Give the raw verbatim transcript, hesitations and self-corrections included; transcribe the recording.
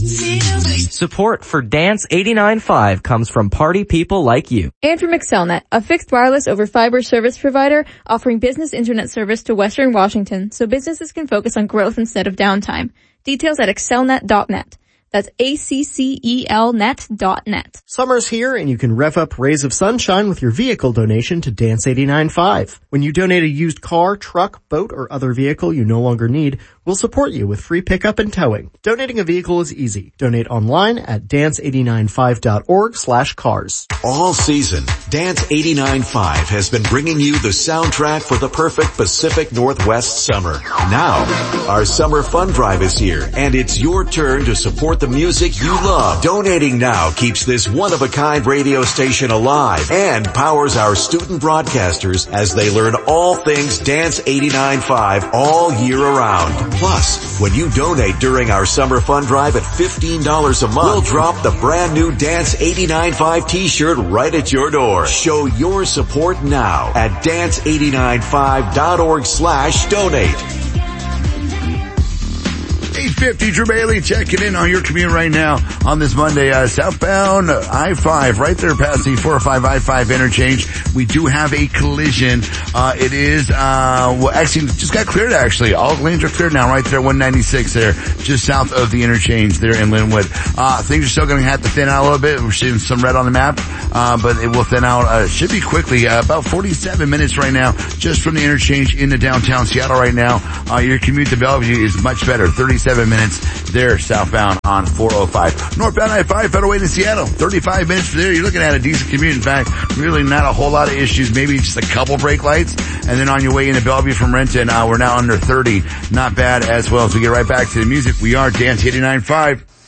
Support for Dance eighty-nine point five comes from party people like you. And from XcelNet, a fixed wireless over fiber service provider offering business internet service to Western Washington so businesses can focus on growth instead of downtime. Details at accelnet dot net. That's A C C E L net dot net. Summer's here and you can rev up Rays of Sunshine with your vehicle donation to Dance eighty-nine point five. When you donate a used car, truck, boat, or other vehicle you no longer need, we'll support you with free pickup and towing. Donating a vehicle is easy. Donate online at dance eight nine five dot org slash cars. All season, Dance eighty-nine point five has been bringing you the soundtrack for the perfect Pacific Northwest summer. Now, our summer fun drive is here, and it's your turn to support the music you love. Donating now keeps this one-of-a-kind radio station alive and powers our student broadcasters as they learn all things Dance eighty-nine point five all year around. Plus, when you donate during our summer fun drive at fifteen dollars a month, we'll drop the brand new Dance eighty-nine point five t-shirt right at your door. Show your support now at dance eight nine five dot org slash donate. eight fifty, Drew Bailey checking in on your commute right now on this Monday. Uh, southbound I five, right there past the four oh five I five interchange. We do have a collision. Uh, it is, uh, well, actually, just got cleared actually. All lanes are cleared now right there, one ninety-six there, just south of the interchange there in Linwood. Uh, things are still going to have to thin out a little bit. We're seeing some red on the map, uh, but it will thin out, uh, should be quickly, uh, about forty-seven minutes right now, just from the interchange into downtown Seattle right now. Uh, your commute to Bellevue is much better, thirty-seven minutes there southbound on four oh five. Northbound I five, Federal Way to Seattle, thirty-five minutes from there. You're looking at a decent commute. In fact, really not a whole lot of issues, maybe just a couple brake lights. And then on your way into Bellevue from Renton, uh, we're now under thirty. Not bad as well. As we get right back to the music, we are Dance eighty-nine point five.